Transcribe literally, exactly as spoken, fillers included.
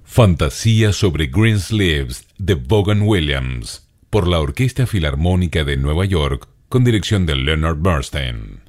Fantasía sobre Greensleeves de Vaughan Williams, por la Orquesta Filarmónica de Nueva York, con dirección de Leonard Bernstein.